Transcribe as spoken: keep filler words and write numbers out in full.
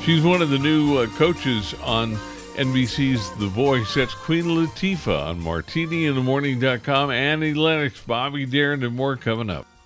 She's one of the new uh, coaches on N B C's The Voice. That's Queen Latifah on martini in the morning dot com. Annie Lennox, Bobby Darin, and more coming up.